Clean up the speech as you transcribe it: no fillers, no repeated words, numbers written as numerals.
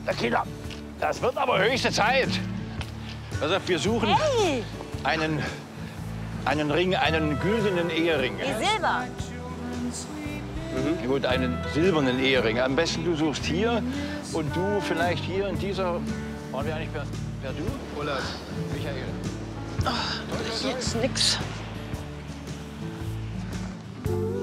Na Kinder, das wird aber höchste Zeit. Also wir suchen einen Ring, einen güldenen Ehering. Wie Silber. Gut, einen silbernen Ehering. Am besten du suchst hier und du vielleicht hier in dieser. Waren wir eigentlich per du? Oder Michael? Ach, jetzt nix.